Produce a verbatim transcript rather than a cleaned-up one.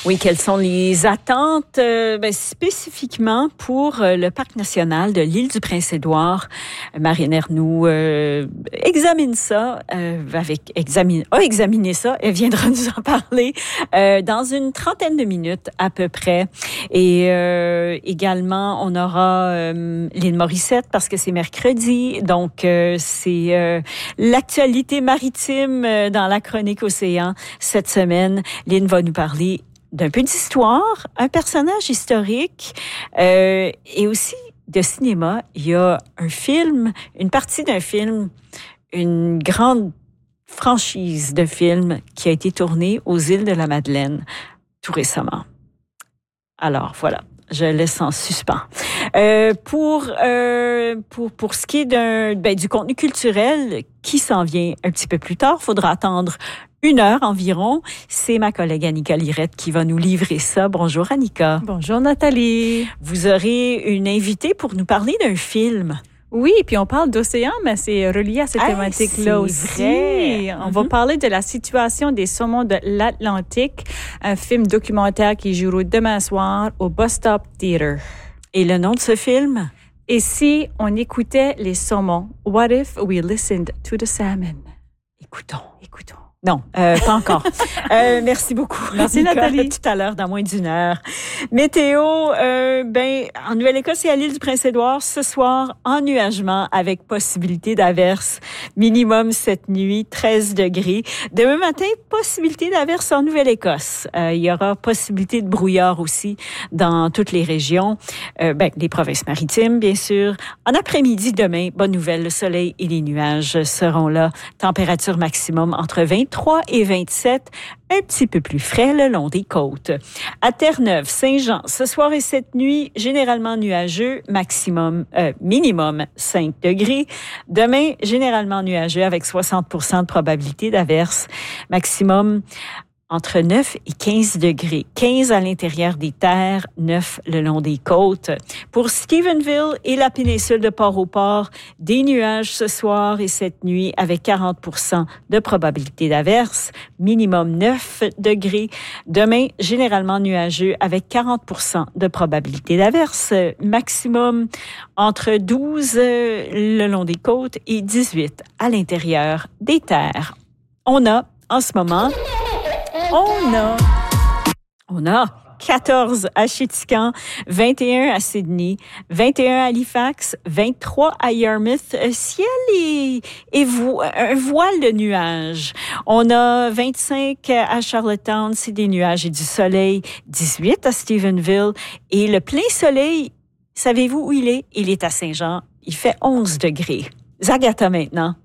Oui, quelles sont les attentes euh, ben, spécifiquement pour euh, le Parc national de l'île du Prince-Édouard? Marine Ernoult euh, examine ça, euh, avec examine, a examiné ça, elle viendra nous en parler euh, dans une trentaine de minutes à peu près. Et euh, également, on aura euh, Lynn Morissette parce que c'est mercredi, donc euh, c'est euh, l'actualité maritime euh, dans la chronique Océan cette semaine. Lynn va nous parler d'un peu d'histoire, un personnage historique euh, et aussi de cinéma. Il y a un film, une partie d'un film, une grande franchise de films qui a été tournée aux îles de la Madeleine tout récemment. Alors, voilà. Je laisse en suspens. Euh, pour, euh, pour, pour ce qui est d'un, ben, du contenu culturel qui s'en vient un petit peu plus tard, il faudra attendre une heure environ. C'est ma collègue Annika Lirette qui va nous livrer ça. Bonjour Annika. Bonjour Nathalie. Vous aurez une invitée pour nous parler d'un film. Oui, puis on parle d'océan, mais c'est relié à cette hey, thématique-là aussi. Vrai. On mm-hmm. va parler de la situation des saumons de l'Atlantique, un film documentaire qui joue demain soir au Bus Stop Theater. Et le nom de ce film? Et si on écoutait les saumons? What if we listened to the salmon? Écoutons, écoutons. Non, euh, pas encore. euh, merci beaucoup. Merci Annika, Nathalie. Tout à l'heure, dans moins d'une heure. Météo, euh, ben, en Nouvelle-Écosse et à l'île du Prince-Édouard, ce soir, ennuagement avec possibilité d'averse. Minimum cette nuit, treize degrés. Demain matin, possibilité d'averse en Nouvelle-Écosse. Euh, il y aura possibilité de brouillard aussi dans toutes les régions. Euh, ben, les provinces maritimes, bien sûr. En après-midi, demain, bonne nouvelle, le soleil et les nuages seront là. Température maximum entre vingt-trois et vingt-sept, un petit peu plus frais le long des côtes. À Terre-Neuve, Saint-Jean, ce soir et cette nuit, généralement nuageux, maximum, euh, minimum cinq degrés. Demain, généralement nuageux avec soixante pour cent de probabilité d'averse, maximum entre neuf et quinze degrés. quinze à l'intérieur des terres, neuf le long des côtes. Pour Stephenville et la péninsule de Port-au-Port, des nuages ce soir et cette nuit avec quarante pour cent de probabilité d'averse, minimum neuf degrés. Demain, généralement nuageux avec quarante pour cent de probabilité d'averse, maximum entre douze le long des côtes et dix-huit à l'intérieur des terres. On a en ce moment On a, on a quatorze à Chéticamp, vingt et un à Sydney, vingt et un à Halifax, vingt-trois à Yarmouth. Ciel et, et vo, un voile de nuages. On a vingt-cinq à Charlottetown, c'est des nuages et du soleil. dix-huit à Stephenville. Et le plein soleil, savez-vous où il est? Il est à Saint-Jean. Il fait onze degrés. Zagata maintenant.